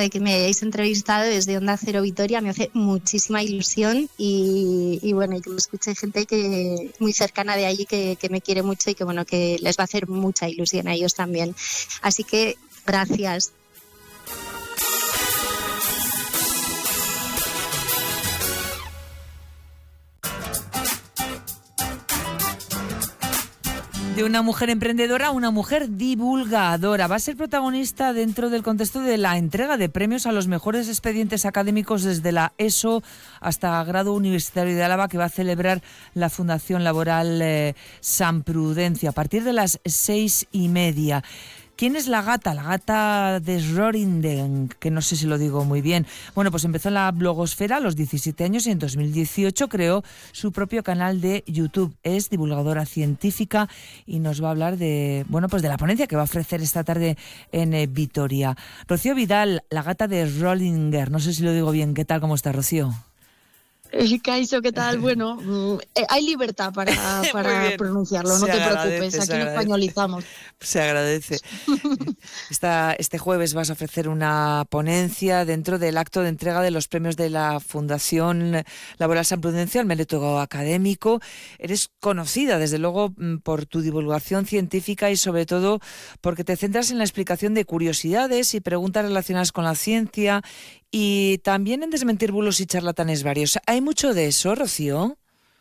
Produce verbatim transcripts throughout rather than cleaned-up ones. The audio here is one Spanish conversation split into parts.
de que me hayáis entrevistado desde Onda Cero Vitoria, me hace muchísima ilusión y, y bueno, y que me escuche gente que muy cercana de allí que, que me quiere mucho y que bueno, que les va a hacer mucha ilusión a ellos también. Así que gracias. De una mujer emprendedora a una mujer divulgadora. Va a ser protagonista dentro del contexto de la entrega de premios a los mejores expedientes académicos desde la ESO hasta grado universitario de Álava, que va a celebrar la Fundación Laboral eh, San Prudencio a partir de las seis y media. ¿Quién es la gata? La gata de Schrödinger, que no sé si lo digo muy bien. Bueno, pues empezó en la blogosfera a los diecisiete años y en dos mil dieciocho creó su propio canal de YouTube. Es divulgadora científica y nos va a hablar de, bueno, pues de la ponencia que va a ofrecer esta tarde en eh, Vitoria. Rocío Vidal, la gata de Schrödinger. No sé si lo digo bien. ¿Qué tal? ¿Cómo está, Rocío? Kaiso, ¿qué tal? Bueno, eh, hay libertad para, para pronunciarlo, no te preocupes, aquí lo españolizamos. Se agradece. Esta, este jueves vas a ofrecer una ponencia dentro del acto de entrega de los premios de la Fundación Laboral San Prudencio al mérito académico. Eres conocida, desde luego, por tu divulgación científica y sobre todo porque te centras en la explicación de curiosidades y preguntas relacionadas con la ciencia y también en desmentir bulos y charlatanes varios. ¿Hay mucho de eso, Rocío?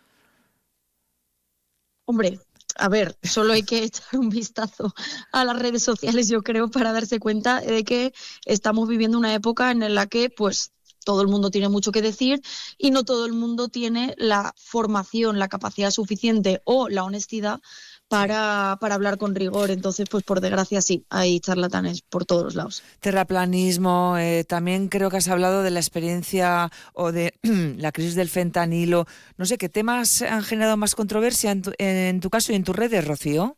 Hombre, a ver, solo hay que echar un vistazo a las redes sociales, yo creo, para darse cuenta de que estamos viviendo una época en la que, pues, todo el mundo tiene mucho que decir y no todo el mundo tiene la formación, la capacidad suficiente o la honestidad para, para hablar con rigor. Entonces, pues por desgracia sí, hay charlatanes por todos los lados. Terraplanismo, eh, también creo que has hablado de la experiencia o de la crisis del fentanilo. No sé, ¿qué temas han generado más controversia en tu, en tu caso y en tus redes, Rocío?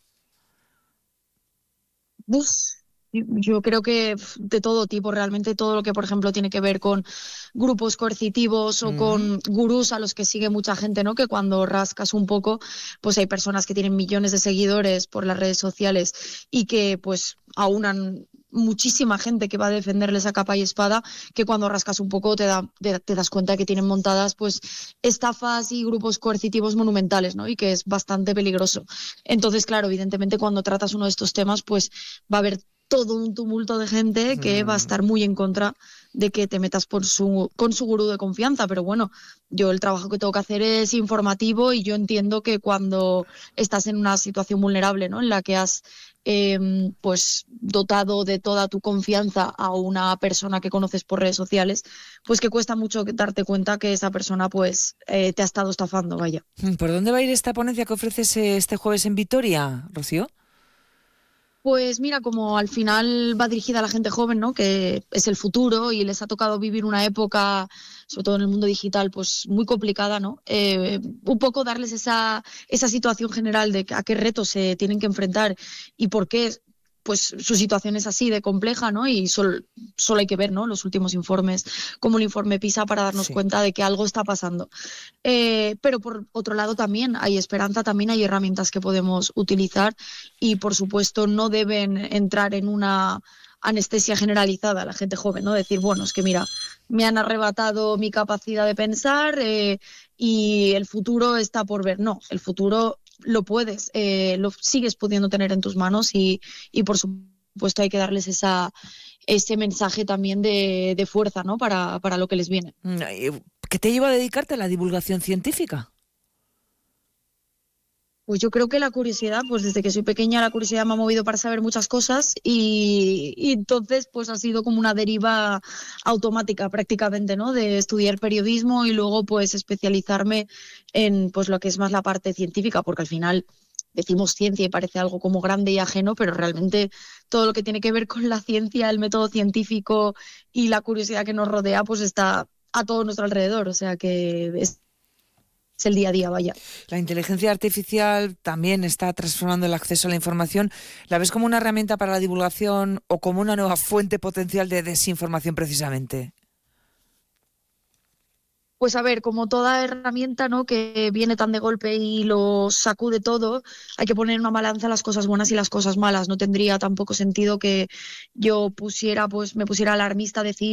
Uf. Yo creo que de todo tipo, realmente todo lo que, por ejemplo, tiene que ver con grupos coercitivos o mm. con gurús a los que sigue mucha gente, ¿no? Que cuando rascas un poco, pues hay personas que tienen millones de seguidores por las redes sociales y que pues aunan muchísima gente que va a defenderles a capa y espada, que cuando rascas un poco te, da, te, te das cuenta que tienen montadas pues estafas y grupos coercitivos monumentales, ¿no? Y que es bastante peligroso. Entonces, claro, evidentemente cuando tratas uno de estos temas, pues va a haber todo un tumulto de gente que va a estar muy en contra de que te metas por su, con su gurú de confianza. Pero bueno, yo el trabajo que tengo que hacer es informativo y yo entiendo que cuando estás en una situación vulnerable, ¿no? En la que has eh, pues dotado de toda tu confianza a una persona que conoces por redes sociales, pues que cuesta mucho darte cuenta que esa persona pues eh, te ha estado estafando, vaya. ¿Por dónde va a ir esta ponencia que ofreces este jueves en Vitoria, Rocío? Pues mira, como al final va dirigida a la gente joven, ¿no? Que es el futuro y les ha tocado vivir una época, sobre todo en el mundo digital, pues muy complicada, ¿no? Eh, un poco darles esa, esa situación general de a qué retos se tienen que enfrentar y por qué pues su situación es así de compleja, ¿no? Y solo, solo hay que ver, ¿no? Los últimos informes, como el informe PISA, para darnos sí. cuenta de que algo está pasando. Eh, pero por otro lado también hay esperanza, también hay herramientas que podemos utilizar y, por supuesto, no deben entrar en una anestesia generalizada a la gente joven, ¿no? Decir, bueno, es que mira, me han arrebatado mi capacidad de pensar eh, y el futuro está por ver. No, el futuro lo puedes, eh, lo sigues pudiendo tener en tus manos y, y por supuesto hay que darles esa, ese mensaje también de, de fuerza, ¿no? Para, para lo que les viene. ¿Qué te lleva a dedicarte a la divulgación científica? Pues yo creo que la curiosidad, pues desde que soy pequeña la curiosidad me ha movido para saber muchas cosas y, y entonces pues ha sido como una deriva automática prácticamente, ¿no? De estudiar periodismo y luego pues especializarme en pues lo que es más la parte científica, porque al final decimos ciencia y parece algo como grande y ajeno, pero realmente todo lo que tiene que ver con la ciencia, el método científico y la curiosidad que nos rodea pues está a todo nuestro alrededor, o sea que es es el día a día, vaya. La inteligencia artificial también está transformando el acceso a la información. ¿La ves como una herramienta para la divulgación o como una nueva fuente potencial de desinformación precisamente? Pues a ver, como toda herramienta, ¿no? Que viene tan de golpe y lo sacude todo, hay que poner en una balanza las cosas buenas y las cosas malas. No tendría tampoco sentido que yo pusiera, pues me pusiera alarmista a decir